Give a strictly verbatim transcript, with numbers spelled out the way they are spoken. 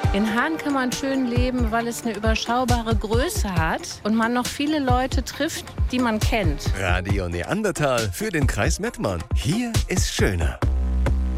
In Hahn kann man schön leben, weil es eine überschaubare Größe hat und man noch viele Leute trifft, die man kennt. Radio Neandertal für den Kreis Mettmann. Hier ist schöner.